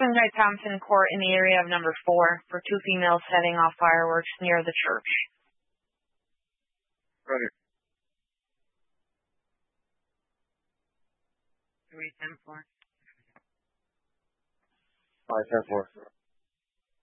Guy Thompson Court in the area of number 4 for 2 females setting off fireworks near the church. Roger. 310-4. 510-4.